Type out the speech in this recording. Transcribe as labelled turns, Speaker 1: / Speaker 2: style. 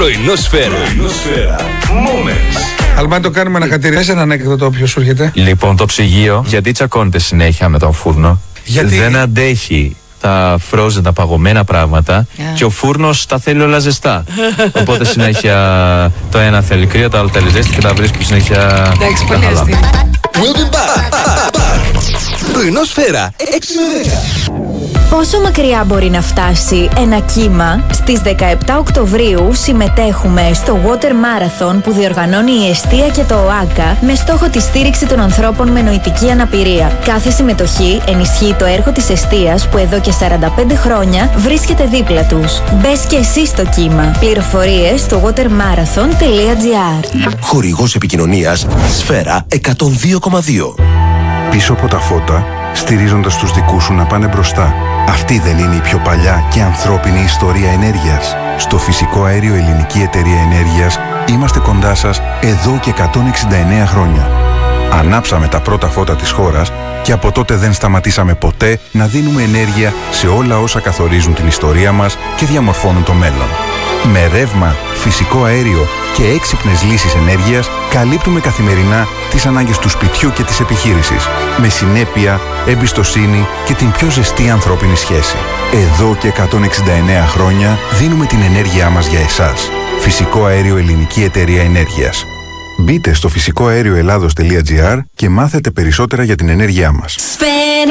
Speaker 1: Πρωινόσφαιρα. Moments.
Speaker 2: Αλμπάνη, το κάνουμε ανακατήρια. Πες ένα ανέκδοτο όποιο σου έρχεται.
Speaker 3: Λοιπόν, το ψυγείο γιατί τσακώνεται συνέχεια με τον φούρνο?
Speaker 2: Γιατί
Speaker 3: δεν αντέχει τα frozen, τα παγωμένα πράγματα και ο φούρνος τα θέλει όλα ζεστά. Οπότε συνέχεια το ένα θέλει κρύο, το άλλο θέλει ζέστη και τα βρίσκει συνέχεια.
Speaker 4: Εντάξει, πολύ αστείο.
Speaker 1: We'll be back. Πρωινόσφαιρα 6 με 10.
Speaker 5: Πόσο μακριά μπορεί να φτάσει ένα κύμα? Στις 17 Οκτωβρίου συμμετέχουμε στο Water Marathon που διοργανώνει η Εστία και το ΟΑΚΑ με στόχο τη στήριξη των ανθρώπων με νοητική αναπηρία. Κάθε συμμετοχή ενισχύει το έργο της Εστίας που εδώ και 45 χρόνια βρίσκεται δίπλα τους. Μπες και εσύ στο κύμα. Πληροφορίες στο watermarathon.gr.
Speaker 1: Χορηγός επικοινωνίας Σφαίρα 102,2.
Speaker 6: Πίσω από τα φώτα, στηρίζοντας τους δικούς σου να πάνε μπροστά. Αυτή δεν είναι η πιο παλιά και ανθρώπινη ιστορία ενέργειας? Στο Φυσικό Αέριο Ελληνική Εταιρεία Ενέργειας είμαστε κοντά σας εδώ και 169 χρόνια. Ανάψαμε τα πρώτα φώτα της χώρας και από τότε δεν σταματήσαμε ποτέ να δίνουμε ενέργεια σε όλα όσα καθορίζουν την ιστορία μας και διαμορφώνουν το μέλλον. Με ρεύμα, φυσικό αέριο και έξυπνες λύσεις ενέργειας καλύπτουμε καθημερινά τις ανάγκες του σπιτιού και της επιχείρησης. Με συνέπεια, εμπιστοσύνη και την πιο ζεστή ανθρώπινη σχέση. Εδώ και 169 χρόνια δίνουμε την ενέργειά μας για εσάς. Φυσικό Αέριο Ελληνική Εταιρεία Ενέργειας. Μπείτε στο φυσικοαερioellados.gr και μάθετε περισσότερα για την ενέργειά μας.